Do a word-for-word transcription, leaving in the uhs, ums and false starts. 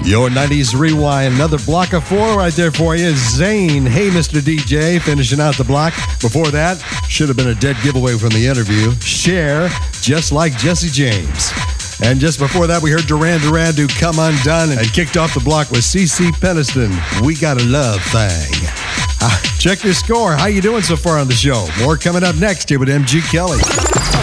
Your nineties Rewind, another block of four right there for you. Zane, hey, Mister D J, finishing out the block. Before that, should have been a dead giveaway from the interview. Cher, Just Like Jesse James. And just before that, we heard Duran Duran do Come Undone and kicked off the block with C C Peniston, We Got a Love Thing. Uh, check your score. How you doing so far on the show? More coming up next here with M G Kelly.